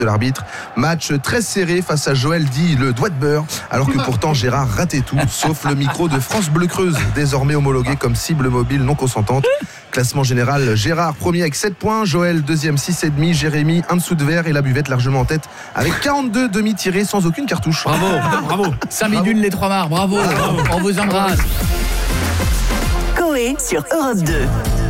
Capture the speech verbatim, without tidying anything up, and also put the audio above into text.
de l'arbitre. Match très serré face à Joël dit le doigt de beurre, alors que pourtant Gérard ratait tout, sauf le micro de France Bleu Creuse, désormais homologué comme cible mobile non consentante. Classement général, Gérard premier avec sept points, Joël deuxième six virgule cinq, Jérémy un dessous de verre et la buvette largement en tête avec quarante-deux demi tirés sans aucune cartouche. Bravo, bravo. Samy-Dune les Trois Mars, bravo. bravo. On vous embrasse. Coé sur Europe deux.